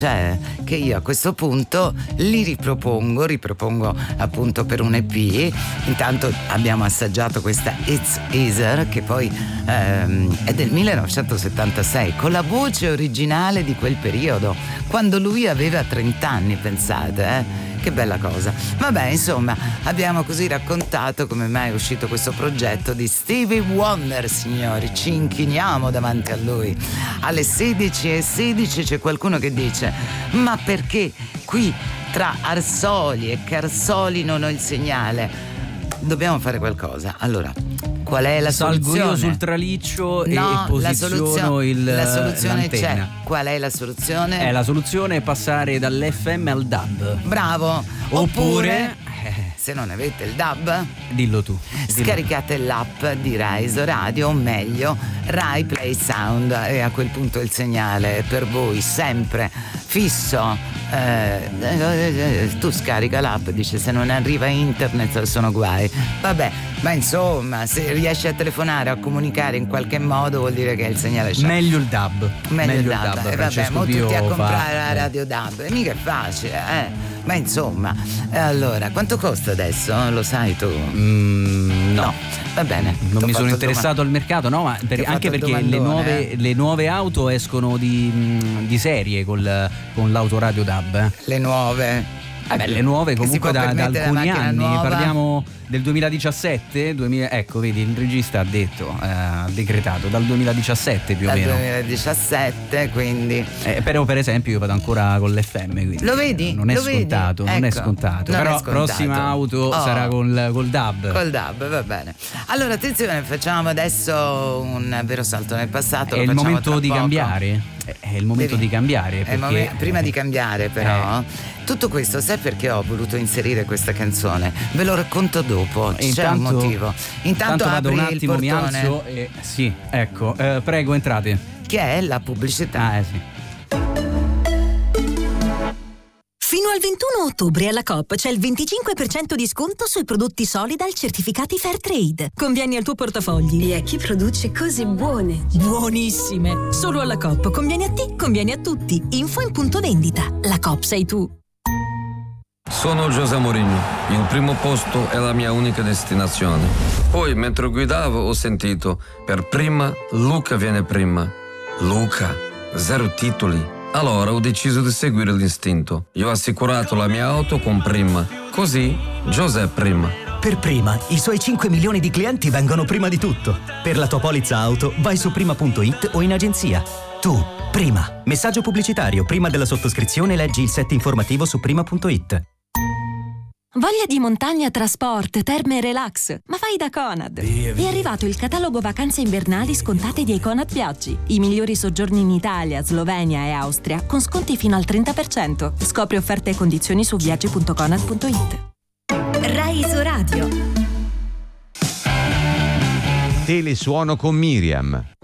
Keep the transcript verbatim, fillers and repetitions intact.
Cioè, che io a questo punto li ripropongo, ripropongo appunto per un E P. Intanto abbiamo assaggiato questa It's Easier, che poi ehm, è del millenovecentosettantasei, con la voce originale di quel periodo, quando lui aveva trenta anni, pensate, eh? Che bella cosa. Vabbè, insomma, abbiamo così raccontato come mai è uscito questo progetto di Stevie Wonder, signori. Ci inchiniamo davanti a lui. Alle sedici e sedici c'è qualcuno che dice: ma perché qui tra Arsoli e Carsoli non ho il segnale? Dobbiamo fare qualcosa. Allora, qual è la Salgo soluzione? io sul traliccio no, e posiziono la soluzio- il la soluzione l'antenna. c'è. Qual è la soluzione? Eh, la soluzione è passare dall'F M al D A B. Bravo. Oppure, Oppure eh, se non avete il D A B, dillo tu. Dillo. scaricate l'app di Rai Radio, o meglio Rai Play Sound, e a quel punto il segnale è per voi sempre fisso. Eh, tu scarica l'app, dice se non arriva internet sono guai. Vabbè, ma insomma, se riesci a telefonare, a comunicare in qualche modo, vuol dire che il segnale c'è. Meglio il D A B. Meglio, il D A B. E vabbè, Francesco mo tutti Pio a comprare fa- la radio D A B, e mica è facile, eh. Ma insomma, eh, allora, quanto costa adesso? Lo sai tu? Mm, no. No, va bene. Non T'ho mi sono fatto interessato al mercato, no, ma per- Ti ho anche fatto il perché le domandone, nuove, eh. le nuove auto escono di, mh, di serie col, con l'autoradio D A B. eh. Le nuove. Eh beh, le nuove Che si comunque può da, da permettere la alcuni macchina anni, nuova? parliamo del duemiladiciassette, duemila, ecco vedi il regista ha detto, eh, ha decretato dal duemiladiciassette più o Dal meno. duemiladiciassette, quindi. Eh, però per esempio io vado ancora con l'F M, quindi Lo vedi? non è Lo vedi? scontato, non è Ecco, scontato. non è Però scontato. prossima auto Oh. sarà col, col D A B. Col D A B, va bene. Allora, attenzione, facciamo adesso un vero salto nel passato. È lo il facciamo momento tra di poco. cambiare. È il momento Devi- di cambiare. È il Perché, momen- prima di cambiare, però, Eh. tutto questo, sai perché ho voluto inserire questa canzone? Ve lo racconto dopo. E C'è un intanto- motivo. Intanto, vado apri un il attimo, mi portone. alzo e sì, ecco, eh, prego entrate. Che è la pubblicità. Ah, eh sì. Fino al ventuno ottobre alla Coop c'è il venticinque per cento di sconto sui prodotti Solidal certificati Fairtrade. Convieni al tuo portafogli. E a chi produce cose buone. Buonissime! Solo alla Coop. Convieni a te, convieni a tutti. Info in punto vendita. La Coop sei tu. Sono José Mourinho. Il primo posto è la mia unica destinazione. Poi, mentre guidavo, ho sentito: per prima, Luca viene prima. Luca, zero titoli. Allora ho deciso di seguire l'istinto. Io ho assicurato la mia auto con Prima. Così, José prima. Per Prima, i suoi cinque milioni di clienti vengono prima di tutto. Per la tua polizza auto, vai su prima punto it o in agenzia. Tu, Prima. Messaggio pubblicitario. Prima della sottoscrizione leggi il set informativo su prima punto it. Voglia di montagna, trasport, terme e relax? Ma vai da Conad! È arrivato il catalogo vacanze invernali scontate di Conad Viaggi. I migliori soggiorni in Italia, Slovenia e Austria con sconti fino al trenta per cento. Scopri offerte e condizioni su viaggi punto conad punto it. Rai su Radio. Telesuono con Miriam.